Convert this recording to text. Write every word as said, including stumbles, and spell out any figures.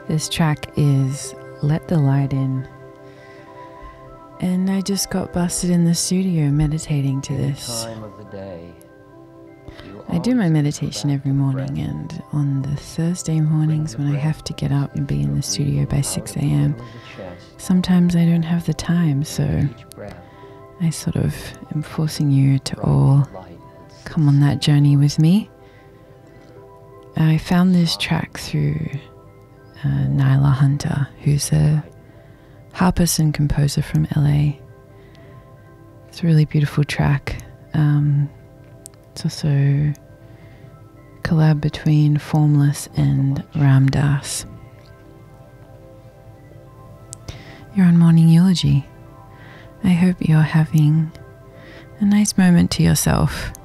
This track is Let the Light In. And I just got busted in the studio meditating to this. Time of the day, I do my meditation every morning, and on the Thursday mornings when I have to get up and be in the studio by six a m, sometimes I don't have the time, so I sort of am forcing you to all come on that journey with me. I found this track through uh, Nyla Hunter, who's a harpist and composer from L A. It's a really beautiful track. Um, it's also a collab between Formless and Ram Dass. You're on Morning Eulogy. I hope you're having a nice moment to yourself.